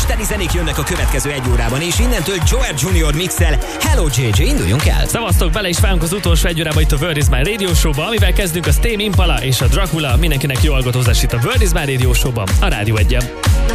isteni zenék jönnek a következő 1 órában, és innentől Joel Junior mixel Hello JJ, induljunk el! Szavaztok bele, és várunk az utolsó 1 órában itt a World is My Radio Show-ba, amivel kezdünk a Tame Impala és a Dracula. Mindenkinek jó hallgatózás itt a World is My Radio Show-ban, a Rádió 1-en.